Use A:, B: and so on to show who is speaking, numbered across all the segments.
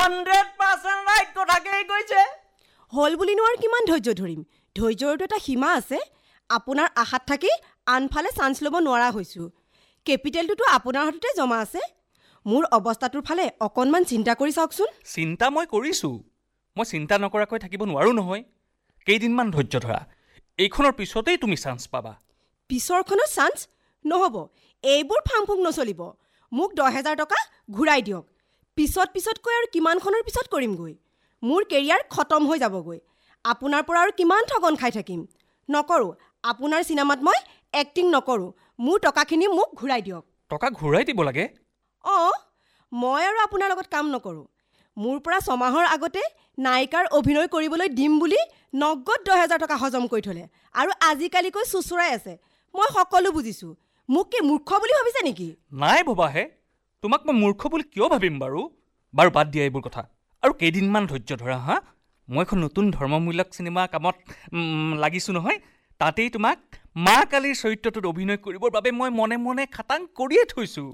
A: 100% right কথাকেই কৈছে।
B: হল বুলি নোৱাৰ কিমান ধৈৰ্য ধৰিম? ধৈৰ্যৰটো এটা সীমা আছে। আপোনাৰ আশাত থাকি আনফালে চান্স ল'ব নোৱাৰা হৈছোঁ। কেপিটেলটোতো আপোনাৰ হাততে জমা আছে। মোৰ অৱস্থাটোৰ ফালে অকণমান চিন্তা কৰি চাওকচোন।
C: চিন্তা মই কৰিছোঁ। মই চিন্তা নকৰাকৈ থাকিব নোৱাৰোঁ নহয়। কেইদিনমান ধৈৰ্য ধৰা। এইখনৰ পিছতেই তুমি চান্স পাবা।
B: পিছৰখনৰ চান্স নহ'ব। এইবোৰ ফাংফুং নচলিব। মোক 10,000 টকা ঘূৰাই দিয়ক। পিছতকৈ আৰু কিমানখনৰ পিছত কৰিমগৈ? মোৰ কেৰিয়াৰ খতম হৈ যাবগৈ। আপোনাৰ পৰা আৰু কিমান ঠগন খাই থাকিম? নকৰোঁ। আপোনাৰ চিনেমাত মই এক্টিং নকৰোঁ। মোৰ টকাখিনি মোক ঘূৰাই দিয়ক।
C: টকা ঘূৰাই দিব লাগে?
B: অঁ, মই আৰু আপোনাৰ লগত কাম নকৰোঁ। মোৰ পৰা 6 মাহৰ আগতে নায়িকাৰ অভিনয় কৰিবলৈ দিম বুলি নগদ 10,000 টকা হজম কৰি থ'লে আৰু আজিকালিকৈ চুচৰাই আছে। মই সকলো বুজিছোঁ। মোক কি মূৰ্খ বুলি ভাবিছে নেকি?
C: নাই ভবাহে। তোমাক মই মূৰ্খ বুলি কিয় ভাবিম বাৰু? বাৰু বাদ দিয়া এইবোৰ কথা। আৰু কেইদিনমান ধৈৰ্য ধৰা হা। মই এখন নতুন ধৰ্মমূলক চিনেমা কামত লাগিছোঁ নহয়। তাতেই তোমাক মা কালীৰ চৰিত্ৰটোত অভিনয় কৰিবৰ বাবে মই মনে মনে খাটাং কৰিয়ে থৈছোঁ।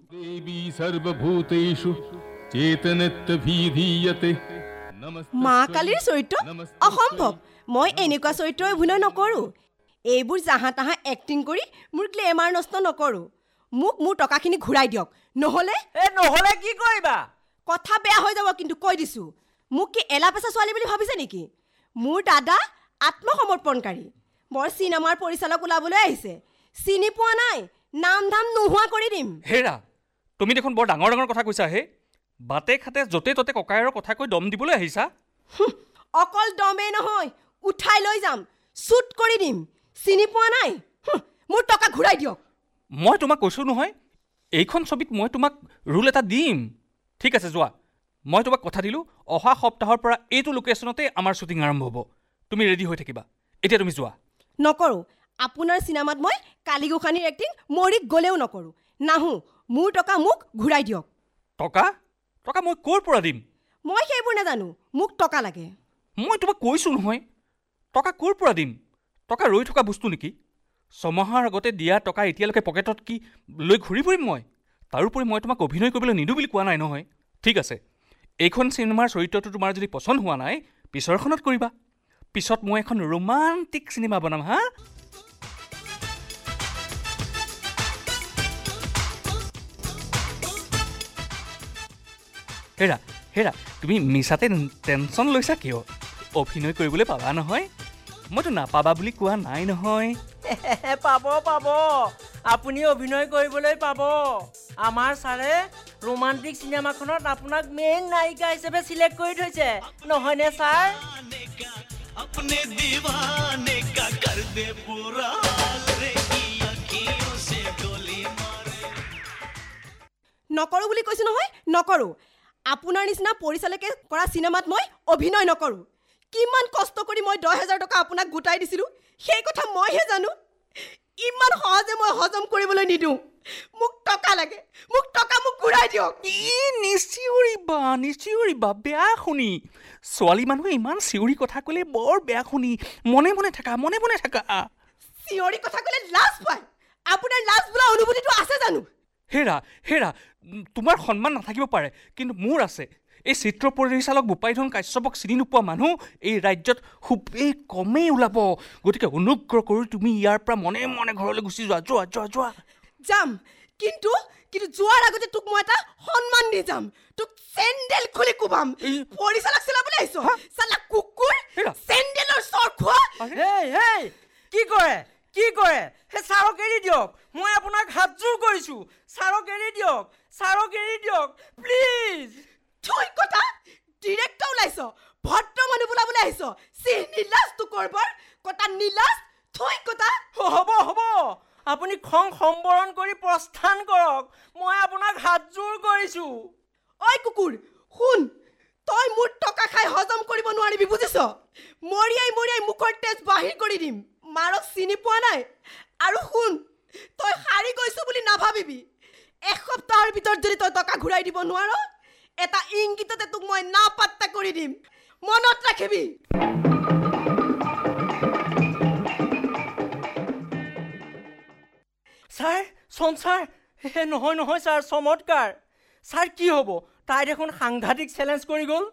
B: মা কালীৰ চৰিত্ৰ? অসম্ভৱ। মই এনেকুৱা চৰিত্ৰ অভিনয় নকৰোঁ। এইবোৰ জাহা তাহা এক্টিং কৰি মোৰ গ্লেমাৰ নষ্ট নকৰোঁ। মোক মোৰ টকাখিনি ঘূৰাই দিয়ক।
A: নহ'লে কি কৰিবা?
B: কথা বেয়া হৈ যাব কিন্তু কৈ দিছোঁ। মোক কি এলাপেচা ছোৱালী বুলি ভাবিছে নেকি? মোৰ দাদা আত্মসমৰ্পণকাৰী। বৰ চিনেমাৰ পৰিচালক ওলাবলৈ আহিছে। চিনি পোৱা নাই? নাম ধাম নোহোৱা কৰি দিম।
C: হেৰা, তুমি দেখোন বৰ ডাঙৰ ডাঙৰ কথা কৈছা হে। বাটে খাতে য'তে ত'তে ককায়ৰৰ কথা কৈ দম দিবলৈ আহিছা।
B: অকল দমেই নহয়, উঠাই লৈ যাম, শ্বুট কৰি দিম। চিনি পোৱা নাই? মোৰ টকা ঘূৰাই দিয়ক।
C: মই তোমাক কৈছোঁ নহয়, এইখন ছবিত মই তোমাক ৰোল এটা দিম। ঠিক আছে, যোৱা। মই তোমাক কথা দিলোঁ, অহা সপ্তাহৰ পৰা এইটো লোকেশ্যনতে আমাৰ শ্বুটিং আৰম্ভ হ'ব। তুমি ৰেডি হৈ থাকিবা। এতিয়া তুমি যোৱা।
B: নকৰোঁ। আপোনাৰ চিনেমাত মই কালী গোসাঁনীৰ এক্টিং মৰি গ'লেও নকৰোঁ। নাহোঁ। মোৰ টকা মোক ঘূৰাই দিয়ক।
C: টকা মই ক'ৰ পৰা দিম?
B: মই সেইবোৰ নাজানো। মোক টকা লাগে।
C: মই তোমাক কৈছোঁ নহয়, টকা ক'ৰ পৰা দিম? টকা ৰৈ থকা বস্তু নেকি? 6 মাহৰ আগতে দিয়া টকা এতিয়ালৈকে পকেটত কি লৈ ঘূৰি ফুৰিম মই? তাৰোপৰি মই তোমাক অভিনয় কৰিবলৈ নিদিওঁ বুলি কোৱা নাই নহয়। ঠিক আছে, এইখন চিনেমাৰ চৰিত্ৰটো তোমাৰ যদি পচন্দ হোৱা নাই, পিছৰখনত কৰিবা। পিছত মই এখন ৰোমান্টিক চিনেমা বনাম হা। হেৰা, তুমি মিছাতে টেনশ্যন লৈছা কিয়? অভিনয় কৰিবলৈ পাবা নহয়। মইতো নাপাবা বুলি কোৱা নাই নহয়।
A: পাব। আপুনি অভিনয় কৰিবলৈ পাব। আমাৰ ছাৰে ৰোমান্টিক চিনেমাখনত আপোনাক মেইন নায়িকা হিচাপে চিলেক্ট কৰি থৈছে, নহয়নে ছাৰ?
B: নকৰোঁ বুলি কৈছোঁ নহয়, নকৰোঁ। আপোনাৰ নিচিনা পৰিচালকে কৰা চিনেমাত মই অভিনয় নকৰোঁ। কিমান কষ্ট কৰি মই 10,000 টকা আপোনাক গোটাই দিছিলোঁ, সেই কথা মইহে জানো। ইমান সহজে মই হজম কৰিবলৈ নিদিওঁ। মোক টকা লাগে। মোক ঘূৰাই দিয়ক।
C: নিশ্চিউৰিবা, বেয়া শুনি। ছোৱালী মানুহে ইমান চিঞৰি কথা ক'লে বৰ বেয়া শুনি। মনে মনে থাকা।
B: চিঞৰি কথা ক'লে লাজ পায়। আপোনাৰ লাজ বোলা অনুভূতিটো আছে জানো?
C: হেৰা, তোমাৰ সন্মান নাথাকিব পাৰে, কিন্তু মোৰ আছে। এই চিত্ৰ পৰিচালক বোপাইধন কাশ্যপক চিনি নোপোৱা মানুহ এই ৰাজ্যত খুবেই কমেই ওলাব। গতিকে অনুগ্ৰহ কৰি তুমি ইয়াৰ পৰা মনে মনে ঘৰলৈ গুচি যোৱা।
B: যাম, কিন্তু যোৱাৰ আগতে তোক মই এটা সন্মান দি যাম। তোক চেণ্ডেল খুলি কোবাম। পৰিচালক চিলাবলৈ আহিছ? চালা কুকুৰ, চেণ্ডেলৰ চৰ খোৱা।
A: কি কৰে? সেই ছাৰক এৰি দিয়ক। মই আপোনাক হাতযোৰ কৰিছোঁ। ছাৰক এৰি দিয়ক প্লিজ।
B: থৈ কথা, ডিৰেক্টৰ ওলাইছ, ভদ্ৰ মানুহ বোলাবলৈ আহিছ। নীলাজ তোক কৰবাৰ কটা নীলাজ। থৈ কথা।
A: হ'ব। আপুনি খং সম্বৰণ কৰি প্ৰস্থান কৰক। মই আপোনাক হাতযোৰ কৰিছোঁ।
B: ঐ কুকুৰ, শুন। তই মোৰ টকা খাই হজম কৰিব নোৱাৰিবি, বুজিছ? মৰিয়াই মুখৰ তেজ বাহিৰ কৰি দিম। মাৰক চিনি পোৱা নাই? আৰু শুন, তই সাৰি গৈছোঁ বুলি নাভাবিবি। এসপ্তাহৰ ভিতৰত যদি তই টকা ঘূৰাই দিব নোৱাৰ, এটা ইংগিততে তোক মই নাপাত্তা কৰি দিম। মনত ৰাখিবি।
A: ছাৰ নহয় ছাৰ, চমৎকাৰ। ছাৰ কি হ'ব? তাই দেখোন সাংঘাতিক চেলেঞ্জ কৰি গ'ল।